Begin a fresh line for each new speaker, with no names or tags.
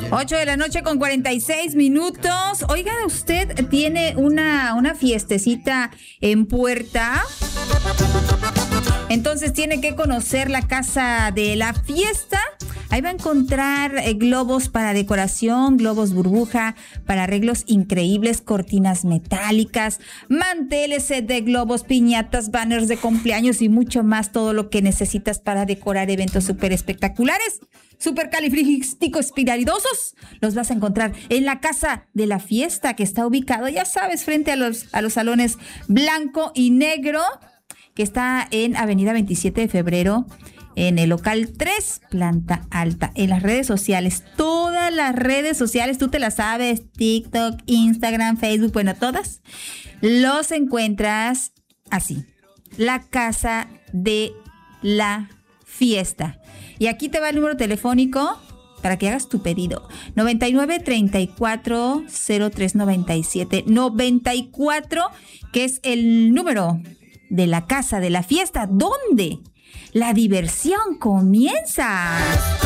8 de la noche con 46 minutos. Oiga, ¿usted tiene una fiestecita en puerta? Entonces tiene que conocer la Casa de la Fiesta. Ahí va a encontrar globos para decoración, globos burbuja para arreglos increíbles, cortinas metálicas, manteles, set de globos, piñatas, banners de cumpleaños y mucho más. Todo lo que necesitas para decorar eventos súper espectaculares, súper califragilísticos, los vas a encontrar en la Casa de la Fiesta, que está ubicado, ya sabes, frente a los salones blanco y negro, que está en Avenida 27 de Febrero, en el local 3, planta alta. En las redes sociales, todas las redes sociales, tú te las sabes, TikTok, Instagram, Facebook, bueno, todas, los encuentras así, la Casa de la Fiesta. Y aquí te va el número telefónico para que hagas tu pedido. 9934-0397. 94, que es el número de la Casa de la Fiesta, donde la diversión comienza.